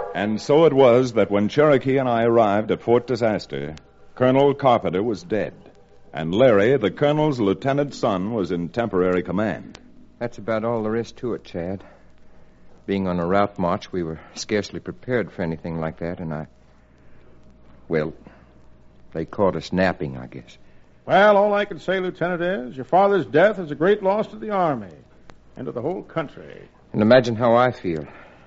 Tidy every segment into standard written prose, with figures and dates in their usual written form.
And so it was that when Cherokee and I arrived at Fort Disaster, Colonel Carpenter was dead, and Larry, the colonel's lieutenant son, was in temporary command. That's about all there is to it, Chad. Being on a route march, we were scarcely prepared for anything like that, and well, they caught us napping, I guess. Well, all I can say, Lieutenant, is your father's death is a great loss to the Army and to the whole country. And imagine how I feel.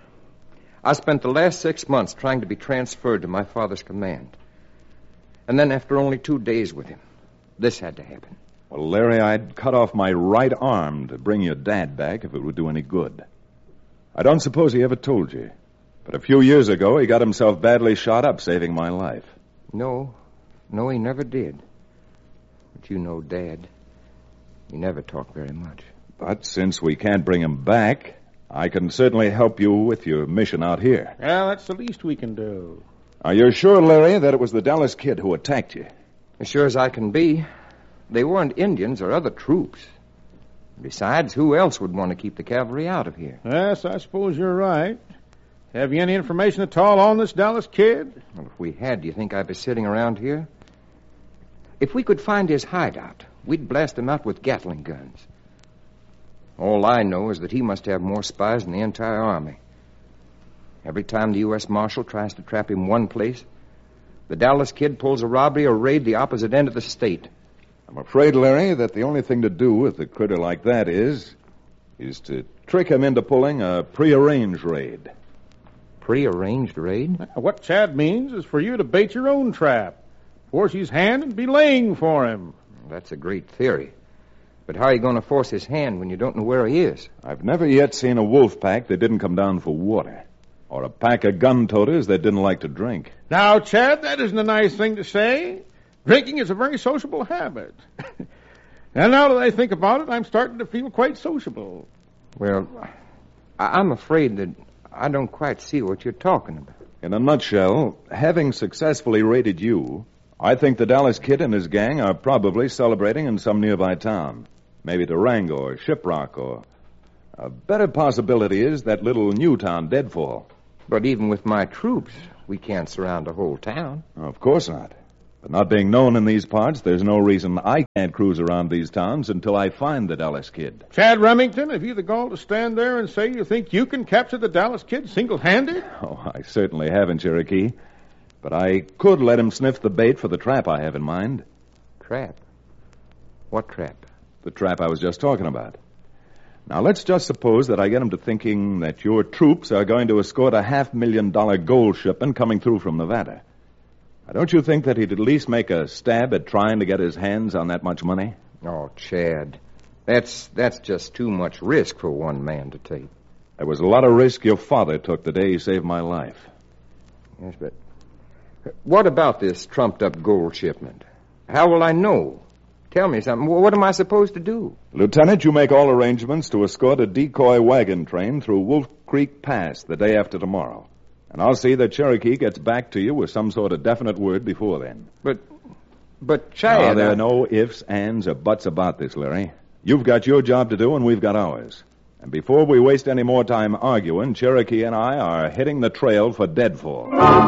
I spent the last 6 months trying to be transferred to my father's command. And then after only 2 days with him, this had to happen. Well, Larry, I'd cut off my right arm to bring your dad back if it would do any good. I don't suppose he ever told you, but a few years ago he got himself badly shot up saving my life. No, he never did. But you know Dad. He never talked very much. But since we can't bring him back, I can certainly help you with your mission out here. Well, that's the least we can do. Are you sure, Larry, that it was the Dallas Kid who attacked you? As sure as I can be. They weren't Indians or other troops. Besides, who else would want to keep the cavalry out of here? Yes, I suppose you're right. Have you any information at all on this Dallas Kid? Well, if we had, do you think I'd be sitting around here? If we could find his hideout, we'd blast him out with Gatling guns. All I know is that he must have more spies than the entire Army. Every time the U.S. Marshal tries to trap him one place, the Dallas Kid pulls a robbery or raid the opposite end of the state. I'm afraid, Larry, that the only thing to do with a critter like that is to trick him into pulling a prearranged raid. Prearranged raid? What Chad means is for you to bait your own trap, force his hand, and be laying for him. That's a great theory. But how are you going to force his hand when you don't know where he is? I've never yet seen a wolf pack that didn't come down for water, or a pack of gun-toters that didn't like to drink. Now, Chad, that isn't a nice thing to say. Drinking is a very sociable habit. And now that I think about it, I'm starting to feel quite sociable. Well, I'm afraid that I don't quite see what you're talking about. In a nutshell, having successfully raided you, I think the Dallas Kid and his gang are probably celebrating in some nearby town. Maybe Durango or Shiprock, or a better possibility is that little new town, Deadfall. But even with my troops, we can't surround a whole town. Of course not. But not being known in these parts, there's no reason I can't cruise around these towns until I find the Dallas Kid. Chad Remington, have you the gall to stand there and say you think you can capture the Dallas Kid single-handed? Oh, I certainly haven't, Cherokee. But I could let him sniff the bait for the trap I have in mind. Trap? What trap? The trap I was just talking about. Now, let's just suppose that I get him to thinking that your troops are going to escort a $500,000 gold shipment coming through from Nevada. Now, don't you think that he'd at least make a stab at trying to get his hands on that much money? Oh, Chad, that's just too much risk for one man to take. There was a lot of risk your father took the day he saved my life. Yes, but what about this trumped-up gold shipment? How will I know? Tell me something. What am I supposed to do? Lieutenant, you make all arrangements to escort a decoy wagon train through Wolf Creek Pass the day after tomorrow. And I'll see that Cherokee gets back to you with some sort of definite word before then. But Chad... No, there are no ifs, ands, or buts about this, Larry. You've got your job to do, and we've got ours. And before we waste any more time arguing, Cherokee and I are hitting the trail for Deadfall.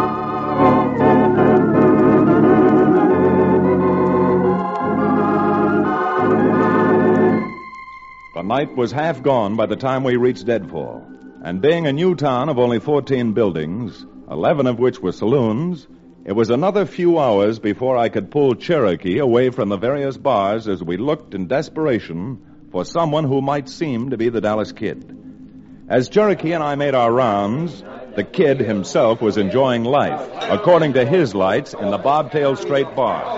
The night was half gone by the time we reached Deadfall. And being a new town of only 14 buildings, 11 of which were saloons, it was another few hours before I could pull Cherokee away from the various bars as we looked in desperation for someone who might seem to be the Dallas Kid. As Cherokee and I made our rounds, the Kid himself was enjoying life, according to his lights, in the Bobtail Straight Bar.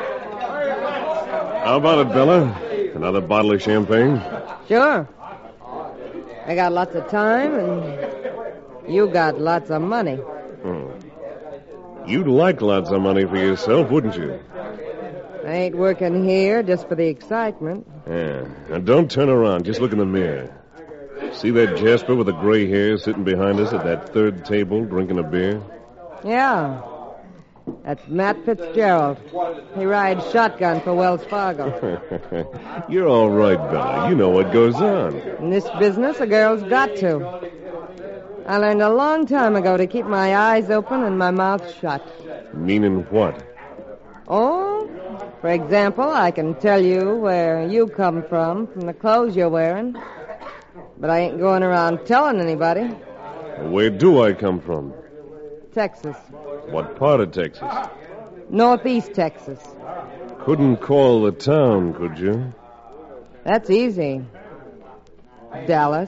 How about it, Bella? Another bottle of champagne? Sure. I got lots of time, and you got lots of money. You'd like lots of money for yourself, wouldn't you? I ain't working here just for the excitement. Yeah. Now, don't turn around. Just look in the mirror. See that Jasper with the gray hair sitting behind us at that third table drinking a beer? Yeah. That's Matt Fitzgerald. He rides shotgun for Wells Fargo. You're all right, Bella. You know what goes on. In this business, a girl's got to. I learned a long time ago to keep my eyes open and my mouth shut. Meaning what? Oh, for example, I can tell you where you come from the clothes you're wearing. But I ain't going around telling anybody. Where do I come from? Texas. What part of Texas? Northeast Texas. Couldn't call the town, could you? That's easy. Dallas.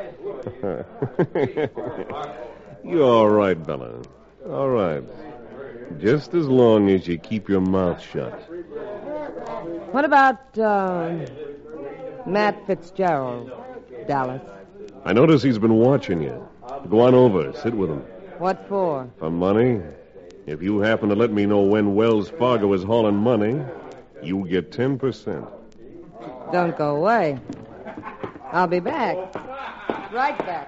You're all right, Bella. All right. Just as long as you keep your mouth shut. What about Matt Fitzgerald, Dallas? I notice he's been watching you. Go on over. Sit with him. What for? For money? If you happen to let me know when Wells Fargo is hauling money, you get 10%. Don't go away. I'll be back. Right back.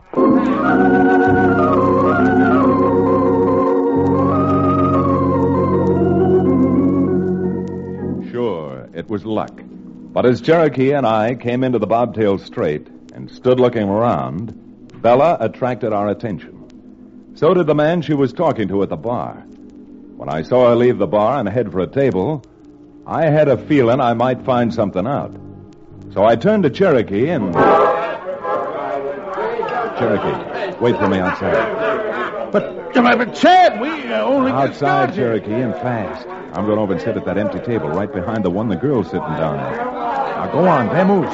Sure, it was luck. But as Cherokee and I came into the Bobtail Strait and stood looking around, Bella attracted our attention. So did the man she was talking to at the bar. When I saw her leave the bar and head for a table, I had a feeling I might find something out. So I turned to Cherokee and... Cherokee, wait for me outside. But Chad, we only got Outside, started. Cherokee, and fast. I'm going over and sit at that empty table right behind the one the girl's sitting down at. Now, go on, vamoose.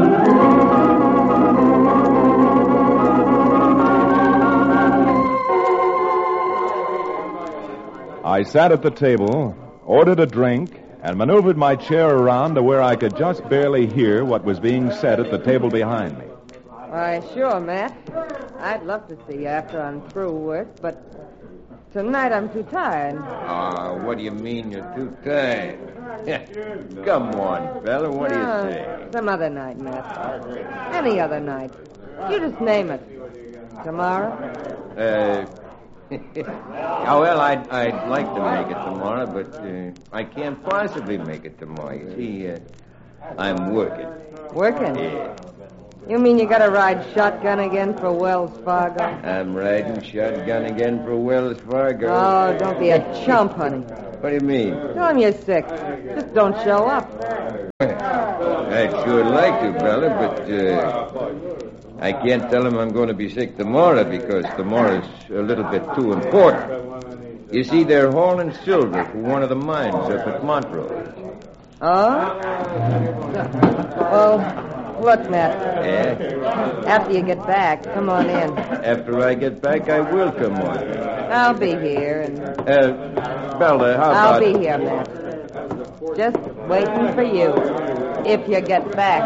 I sat at the table, ordered a drink, and maneuvered my chair around to where I could just barely hear what was being said at the table behind me. Why, sure, Matt. I'd love to see you after I'm through work, but tonight I'm too tired. What do you mean you're too tired? Come on, fella, what do you say? Some other night, Matt. Any other night. You just name it. Tomorrow? Well, I'd like to make it tomorrow, but I can't possibly make it tomorrow. You see, I'm working. Working? Yeah. You mean you gotta ride shotgun again for Wells Fargo? I'm riding shotgun again for Wells Fargo. Oh, don't be a chump, honey. What do you mean? Tell him you're sick. Just don't show up. I'd sure like to, fella, but I can't tell him I'm going to be sick tomorrow because tomorrow's a little bit too important. You see, they're hauling silver for one of the mines up at Montrose. Oh? Well, look, Matt. Yeah? After you get back, come on in. After I get back, I will come on. I'll be here, and Bella, how I'll about... be here, Matt. Just waiting for you. If you get back.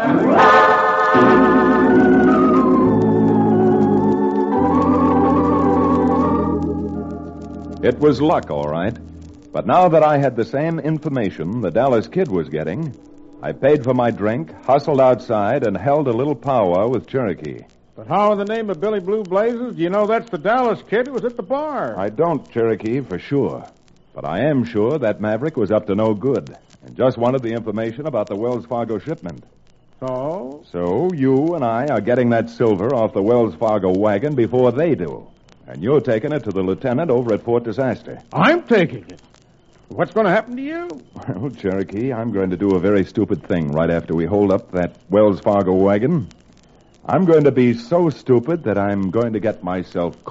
It was luck, all right. But now that I had the same information the Dallas Kid was getting, I paid for my drink, hustled outside, and held a little powwow with Cherokee. But how in the name of Billy Blue Blazes do you know that's the Dallas Kid who was at the bar? I don't, Cherokee, for sure. But I am sure that Maverick was up to no good and just wanted the information about the Wells Fargo shipment. So? So you and I are getting that silver off the Wells Fargo wagon before they do. And you're taking it to the lieutenant over at Fort Disaster. I'm taking it. What's going to happen to you? Well, Cherokee, I'm going to do a very stupid thing right after we hold up that Wells Fargo wagon. I'm going to be so stupid that I'm going to get myself